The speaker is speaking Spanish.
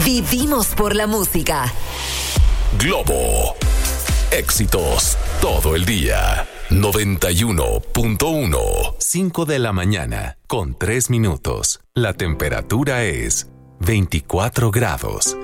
Vivimos por la música. Globo. Éxitos todo el día. 91.1. 5 de la mañana con 3 minutos. La temperatura es 24 grados.